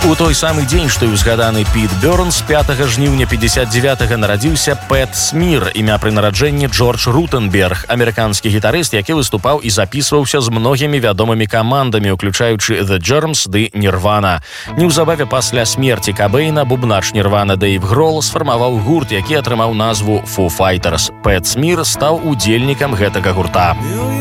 У той самы дзень, што і ўзгаданы Піт Бёрнс, 5 жніўня 59-го нарадзіўся Пэт Смір, імя пры нараджэнні Джордж Рутенберг, амерыканскі гітарыст, які выступаў і запісваўся з многімі вядомымі камандамі, уключаючы The Germs ды Nirvana. Неўзабаве пасля смерці Кабэйна бубнач Nirvana Дэйв Грол сфармаваў гурт, які атрымаў назву Foo Fighters. Пэт Смір стаў удзельнікам гэтага гурта.